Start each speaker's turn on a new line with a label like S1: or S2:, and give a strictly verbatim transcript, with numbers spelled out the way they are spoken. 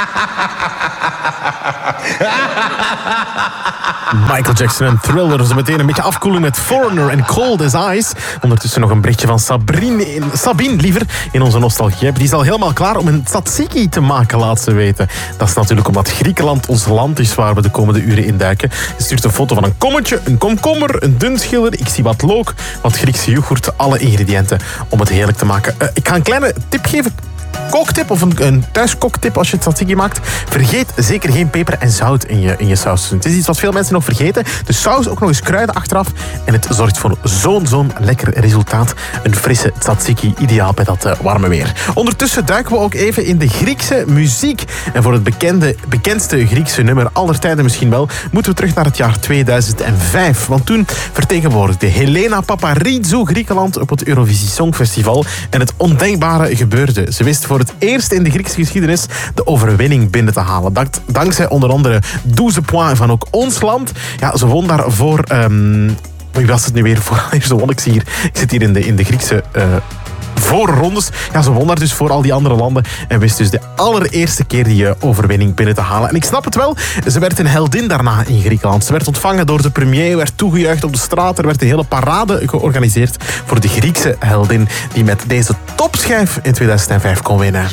S1: Michael Jackson en Thriller. Zo meteen een beetje afkoeling met Foreigner en Cold as Ice. Ondertussen nog een berichtje van Sabrine, in, Sabine liever in onze nostalgie. Die is al helemaal klaar om een tzatziki te maken, laat ze weten. Dat is natuurlijk omdat Griekenland ons land is waar we de komende uren induiken. Je stuurt een foto van een kommetje, een komkommer, een dunschiller. Ik zie wat look, wat Griekse yoghurt, alle ingrediënten om het heerlijk te maken. Uh, ik ga een kleine tip geven. Kooktip of een, een thuiskooktip als je het tzatziki maakt. Vergeet zeker geen peper en zout in je, in je saus. Het is iets wat veel mensen nog vergeten. De saus ook nog eens kruiden achteraf. En het zorgt voor zo'n zo'n lekker resultaat. Een frisse tzatziki, ideaal bij dat uh, warme weer. Ondertussen duiken we ook even in de Griekse muziek. En voor het bekende, bekendste Griekse nummer aller tijden misschien wel, moeten we terug naar het jaar tweeduizend vijf. Want toen vertegenwoordigde Helena Paparizou Griekenland op het Eurovisie Songfestival. En het ondenkbare gebeurde. Ze wist voor het eerst in de Griekse geschiedenis de overwinning binnen te halen. Dank, dankzij onder andere douze points van ook ons land. Ja, ze won daarvoor... Um, wie was het nu weer? Voor, zo won ik ze hier. Ik zit hier in de, in de Griekse... Uh, voorrondes. Ja, ze won daar dus voor al die andere landen en wist dus de allereerste keer die overwinning binnen te halen. En ik snap het wel, ze werd een heldin daarna in Griekenland. Ze werd ontvangen door de premier, werd toegejuicht op de straat. Er werd een hele parade georganiseerd voor de Griekse heldin die met deze topschijf in tweeduizend vijf kon winnen.